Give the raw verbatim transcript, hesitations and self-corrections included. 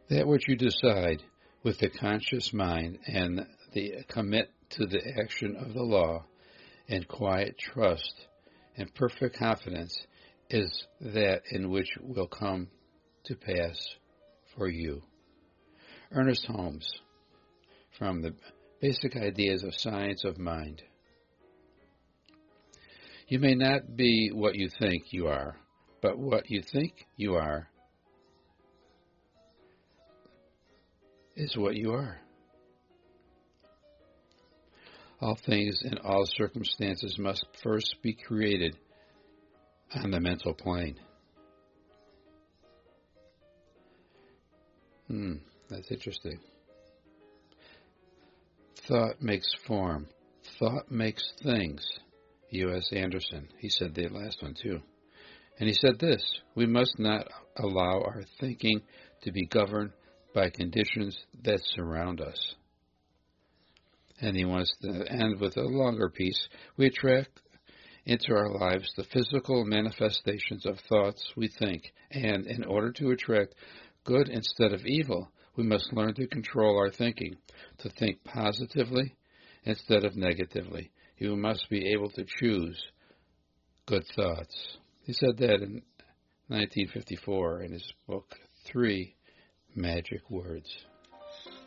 That which you decide with the conscious mind and the commit to the action of the law and quiet trust and perfect confidence is that in which will come to pass for you. Ernest Holmes, from the Basic Ideas of Science of Mind. You may not be what you think you are, but what you think you are is what you are. All things in all circumstances must first be created on the mental plane. Hmm, that's interesting. Thought makes form. Thought makes things. U S Anderson. He said the last one too. And he said this: we must not allow our thinking to be governed by conditions that surround us. And he wants to end with a longer piece. We attract into our lives the physical manifestations of thoughts we think, and in order to attract good instead of evil, we must learn to control our thinking, to think positively instead of negatively. You must be able to choose good thoughts. He said that in nineteen fifty-four in his book, Three Magic Words.